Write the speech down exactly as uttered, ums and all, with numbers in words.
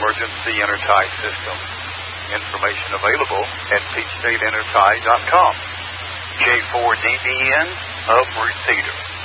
emergency intertie system. Information available at peach state intertie dot com. J four D B N of Cedar.